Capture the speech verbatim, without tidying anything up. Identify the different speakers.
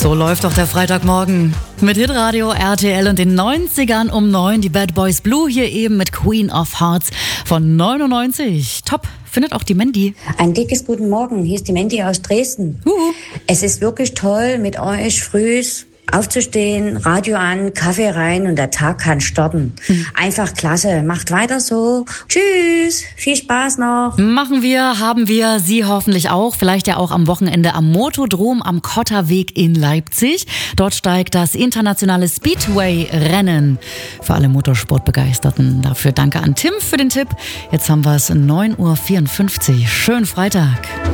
Speaker 1: So läuft doch der Freitagmorgen. Mit Hitradio R T L und den neunzigern um neun. Die Bad Boys Blue hier eben mit Queen of Hearts von neunundneunzig. Top. Findet auch die Mandy.
Speaker 2: Ein dickes Guten Morgen. Hier ist die Mandy aus Dresden.
Speaker 1: Uhu.
Speaker 2: Es ist wirklich toll, mit euch frühs aufzustehen, Radio an, Kaffee rein und der Tag kann starten. Hm. Einfach klasse. Macht weiter so. Tschüss. Viel Spaß noch.
Speaker 1: Machen wir, haben wir, Sie hoffentlich auch. Vielleicht ja auch am Wochenende am Motodrom am Kotterweg in Leipzig. Dort steigt das internationale Speedway-Rennen. Für alle Motorsportbegeisterten. Dafür danke an Tim für den Tipp. Jetzt haben wir es neun Uhr vierundfünfzig. Schönen Freitag.